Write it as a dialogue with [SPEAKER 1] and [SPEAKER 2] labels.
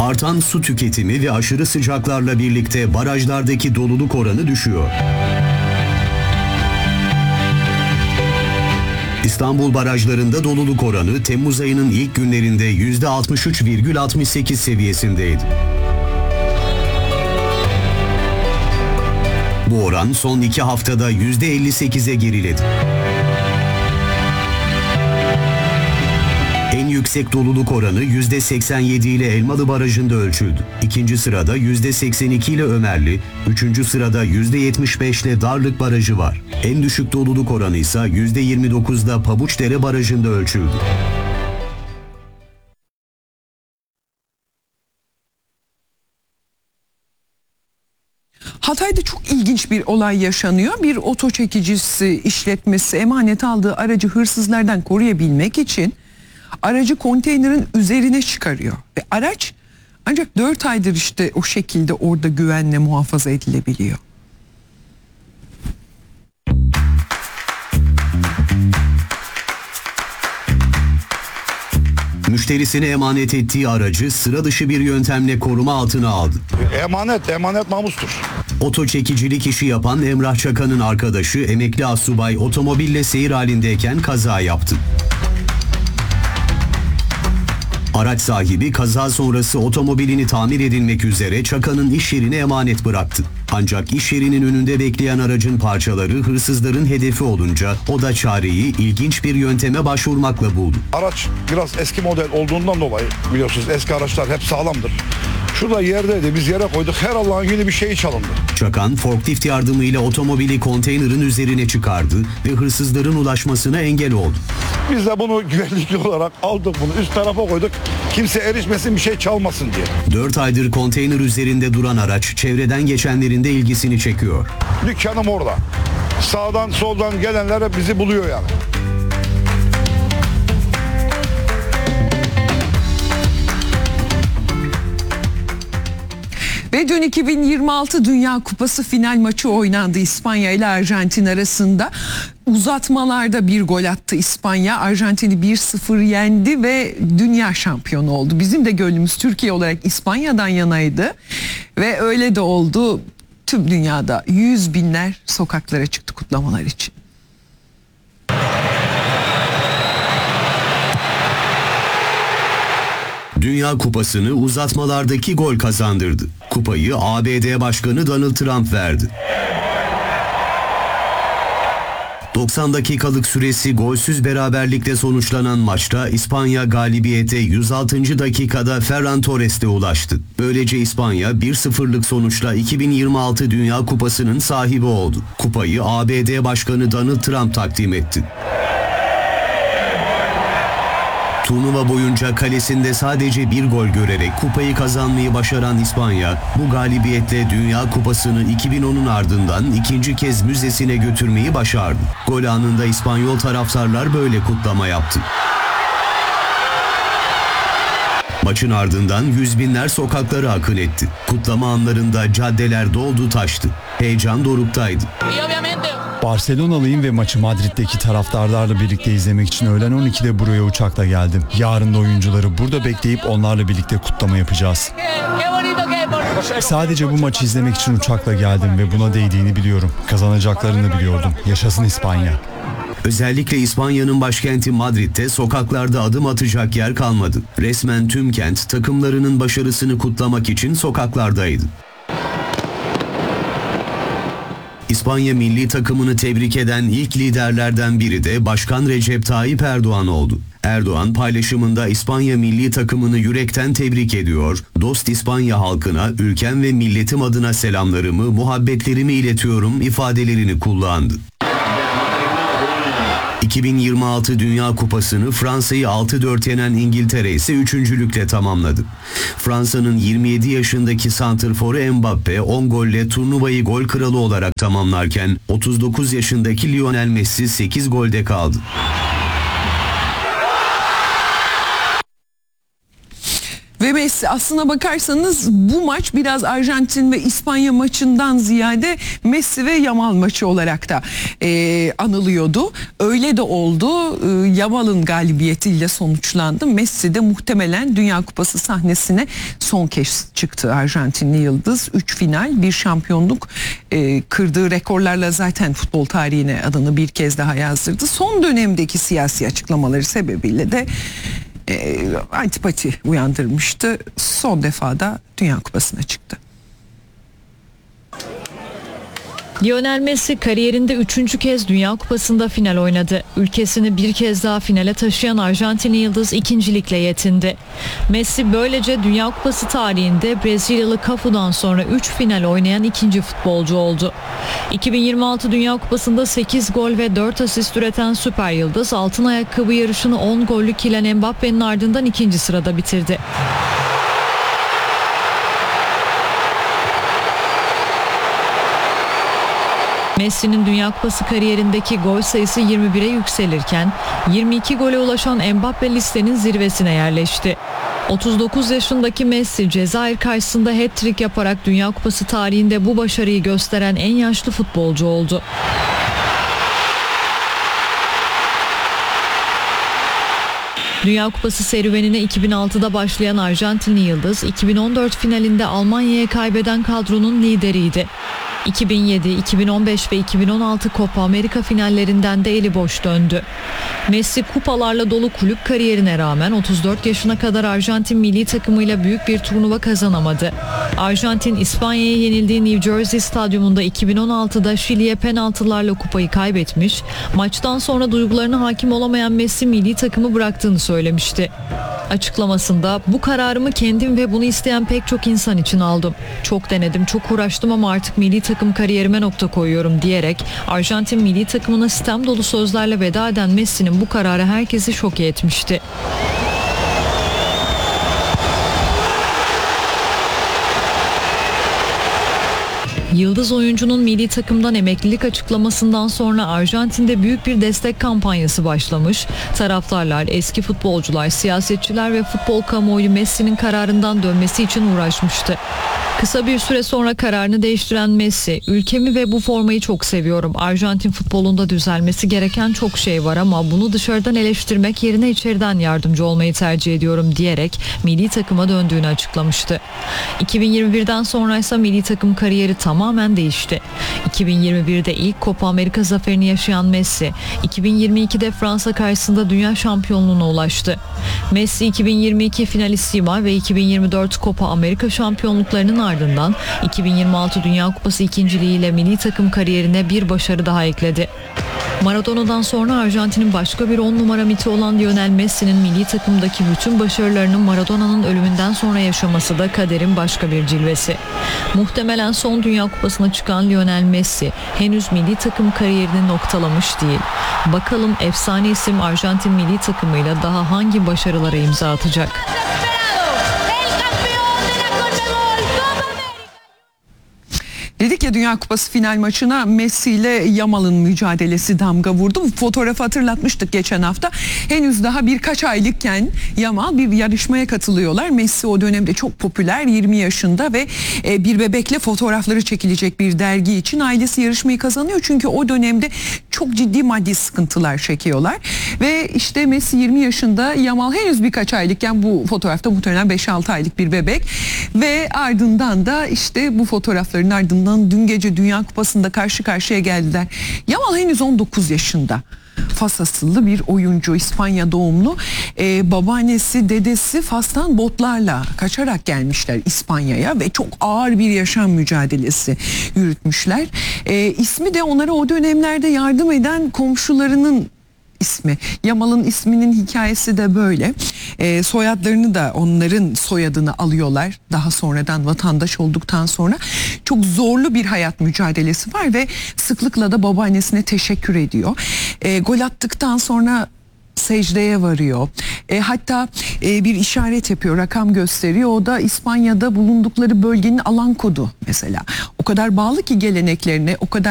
[SPEAKER 1] Artan su tüketimi ve aşırı sıcaklarla birlikte barajlardaki doluluk oranı düşüyor. İstanbul barajlarında doluluk oranı Temmuz ayının ilk günlerinde %63,68 seviyesindeydi. Bu oran son 2 haftada %58'e geriledi. En yüksek doluluk oranı %87 ile Elmalı Barajı'nda ölçüldü. İkinci sırada %82 ile Ömerli, üçüncü sırada %75 ile Darlık Barajı var. En düşük doluluk oranı ise %29'da Pabuçdere Barajı'nda ölçüldü.
[SPEAKER 2] Hatay'da çok ilginç bir olay yaşanıyor. Bir oto çekicisi işletmesi emanet aldığı aracı hırsızlardan koruyabilmek için aracı konteynerin üzerine çıkarıyor. Ve araç ancak 4 aydır işte o şekilde orada güvenle muhafaza edilebiliyor.
[SPEAKER 1] Müşterisine emanet ettiği aracı sıra dışı bir yöntemle koruma altına aldı.
[SPEAKER 3] Emanet namustur.
[SPEAKER 1] Oto çekicilik işi yapan Emrah Çakan'ın arkadaşı emekli astsubay otomobille seyir halindeyken kaza yaptı. Araç sahibi kaza sonrası otomobilini tamir edilmek üzere Çakan'ın iş yerine emanet bıraktı. Ancak iş yerinin önünde bekleyen aracın parçaları hırsızların hedefi olunca o da çareyi ilginç bir yönteme başvurmakla buldu.
[SPEAKER 3] Araç biraz eski model olduğundan dolayı biliyorsunuz eski araçlar hep sağlamdır. Şurada yerdeydi, biz yere koyduk, her Allah'ın günü bir şey çalındı.
[SPEAKER 1] Çakan forklift yardımıyla otomobili konteynerin üzerine çıkardı ve hırsızların ulaşmasına engel oldu.
[SPEAKER 3] Biz de bunu güvenlikli olarak aldık, bunu üst tarafa koyduk. Kimse erişmesin, bir şey çalmasın diye.
[SPEAKER 1] 4 aydır konteyner üzerinde duran araç çevreden geçenlerin de ilgisini çekiyor.
[SPEAKER 3] Dükkanım orada. Sağdan soldan gelenler hep bizi buluyor yani.
[SPEAKER 2] Ve dün 2026 Dünya Kupası final maçı oynandı İspanya ile Arjantin arasında. Uzatmalarda bir gol attı İspanya. Arjantin'i 1-0 yendi ve dünya şampiyonu oldu. Bizim de gönlümüz Türkiye olarak İspanya'dan yanaydı. Ve öyle de oldu. Tüm dünyada 100 binler sokaklara çıktı kutlamalar için.
[SPEAKER 1] Dünya Kupası'nı uzatmalardaki gol kazandırdı. Kupayı ABD Başkanı Donald Trump verdi. 90 dakikalık süresi golsüz beraberlikle sonuçlanan maçta İspanya galibiyete 106. dakikada Ferran Torres'te ulaştı. Böylece İspanya 1-0'lık sonuçla 2026 Dünya Kupası'nın sahibi oldu. Kupayı ABD Başkanı Donald Trump takdim etti. Turnuva boyunca kalesinde sadece bir gol görerek kupayı kazanmayı başaran İspanya, bu galibiyetle Dünya Kupası'nı 2010'un ardından ikinci kez müzesine götürmeyi başardı. Gol anında İspanyol taraftarlar böyle kutlama yaptı. Maçın ardından yüz binler sokaklara akın etti. Kutlama anlarında caddeler doldu taştı. Heyecan doruktaydı.
[SPEAKER 4] Barcelonalıyım ve maçı Madrid'deki taraftarlarla birlikte izlemek için öğlen 12'de buraya uçakla geldim. Yarın da oyuncuları burada bekleyip onlarla birlikte kutlama yapacağız. Sadece bu maçı izlemek için uçakla geldim ve buna değdiğini biliyorum. Kazanacaklarını biliyordum. Yaşasın İspanya.
[SPEAKER 1] Özellikle İspanya'nın başkenti Madrid'de sokaklarda adım atacak yer kalmadı. Resmen tüm kent takımlarının başarısını kutlamak için sokaklardaydı. İspanya milli takımını tebrik eden ilk liderlerden biri de Başkan Recep Tayyip Erdoğan oldu. Erdoğan paylaşımında İspanya milli takımını yürekten tebrik ediyor, dost İspanya halkına ülkem ve milletim adına selamlarımı, muhabbetlerimi iletiyorum ifadelerini kullandı. 2026 Dünya Kupası'nı Fransa'yı 6-4 yenen İngiltere ise üçüncülükle tamamladı. Fransa'nın 27 yaşındaki santrforu Mbappe 10 golle turnuvayı gol kralı olarak tamamlarken 39 yaşındaki Lionel Messi 8 golde kaldı.
[SPEAKER 2] Ve Messi, aslına bakarsanız bu maç biraz Arjantin ve İspanya maçından ziyade Messi ve Yamal maçı olarak da anılıyordu. Öyle de oldu. Yamal'ın galibiyetiyle sonuçlandı. Messi de muhtemelen Dünya Kupası sahnesine son kez çıktı Arjantinli yıldız. 3 final, 1 şampiyonluk, kırdığı rekorlarla zaten futbol tarihine adını bir kez daha yazdırdı. Son dönemdeki siyasi açıklamaları sebebiyle de antipati uyandırmıştı. Son defa da Dünya Kupası'na çıktı.
[SPEAKER 5] Lionel Messi kariyerinde 3. kez Dünya Kupası'nda final oynadı. Ülkesini bir kez daha finale taşıyan Arjantinli yıldız ikincilikle yetindi. Messi böylece Dünya Kupası tarihinde Brezilyalı Cafu'dan sonra 3 final oynayan ikinci futbolcu oldu. 2026 Dünya Kupası'nda 8 gol ve 4 asist üreten süper yıldız altın ayakkabı yarışını 10 gollük Kylian Mbappe'nin ardından 2. sırada bitirdi. Messi'nin Dünya Kupası kariyerindeki gol sayısı 21'e yükselirken 22 gole ulaşan Mbappe listenin zirvesine yerleşti. 39 yaşındaki Messi Cezayir karşısında hat-trick yaparak Dünya Kupası tarihinde bu başarıyı gösteren en yaşlı futbolcu oldu. Dünya Kupası serüvenine 2006'da başlayan Arjantinli yıldız 2014 finalinde Almanya'ya kaybeden kadronun lideriydi. 2007, 2015 ve 2016 Copa Amerika finallerinden de eli boş döndü. Messi kupalarla dolu kulüp kariyerine rağmen 34 yaşına kadar Arjantin milli takımıyla büyük bir turnuva kazanamadı. Arjantin İspanya'ya yenildiği New Jersey stadyumunda 2016'da Şili'ye penaltılarla kupayı kaybetmiş, maçtan sonra duygularına hakim olamayan Messi milli takımı bıraktığını söylemişti. Açıklamasında bu kararımı kendim ve bunu isteyen pek çok insan için aldım. Çok denedim, çok uğraştım ama artık milli takım kariyerime nokta koyuyorum diyerek Arjantin milli takımına sitem dolu sözlerle veda eden Messi'nin bu kararı herkesi şoke etmişti. Yıldız oyuncunun milli takımdan emeklilik açıklamasından sonra Arjantin'de büyük bir destek kampanyası başlamış. Taraftarlar, eski futbolcular, siyasetçiler ve futbol kamuoyu Messi'nin kararından dönmesi için uğraşmıştı. Kısa bir süre sonra kararını değiştiren Messi, ülkemi ve bu formayı çok seviyorum. Arjantin futbolunda düzelmesi gereken çok şey var ama bunu dışarıdan eleştirmek yerine içeriden yardımcı olmayı tercih ediyorum diyerek milli takıma döndüğünü açıklamıştı. 2021'den sonra ise milli takım kariyeri tamamen değişti. 2021'de ilk Copa Amerika zaferini yaşayan Messi, 2022'de Fransa karşısında dünya şampiyonluğuna ulaştı. Messi 2022 finalissima ve 2024 Copa Amerika şampiyonluklarının ardından 2026 Dünya Kupası ikinciliğiyle milli takım kariyerine bir başarı daha ekledi. Maradona'dan sonra Arjantin'in başka bir 10 numara miti olan Lionel Messi'nin milli takımdaki bütün başarılarını Maradona'nın ölümünden sonra yaşaması da kaderin başka bir cilvesi. Muhtemelen son Dünya Kupası'na çıkan Lionel Messi henüz milli takım kariyerini noktalamış değil. Bakalım efsane isim Arjantin milli takımıyla daha hangi başarılara imza atacak?
[SPEAKER 2] Dedik ya, Dünya Kupası final maçına Messi ile Yamal'ın mücadelesi damga vurdu. Bu fotoğrafı hatırlatmıştık geçen hafta. Henüz daha birkaç aylıkken Yamal bir yarışmaya katılıyorlar. Messi o dönemde çok popüler, 20 yaşında ve bir bebekle fotoğrafları çekilecek bir dergi için ailesi yarışmayı kazanıyor. Çünkü o dönemde çok ciddi maddi sıkıntılar çekiyorlar. Ve işte Messi 20 yaşında, Yamal henüz birkaç aylıkken, bu fotoğrafta muhtemelen 5-6 aylık bir bebek. Ve ardından da işte bu fotoğrafların ardından dün gece Dünya Kupası'nda karşı karşıya geldiler. Yamal henüz 19 yaşında. Fas asıllı bir oyuncu, İspanya doğumlu. Babaannesi, dedesi Fas'tan botlarla kaçarak gelmişler İspanya'ya ve çok ağır bir yaşam mücadelesi yürütmüşler. İsmi de onlara o dönemlerde yardım eden komşularının ismi. Yamal'ın isminin hikayesi de böyle. Soyadlarını da onların soyadını alıyorlar. Daha sonradan, vatandaş olduktan sonra. Çok zorlu bir hayat mücadelesi var ve sıklıkla da babaannesine teşekkür ediyor. Gol attıktan sonra secdeye varıyor. Hatta bir işaret yapıyor, rakam gösteriyor. O da İspanya'da bulundukları bölgenin alan kodu mesela. O kadar bağlı ki geleneklerine, o kadar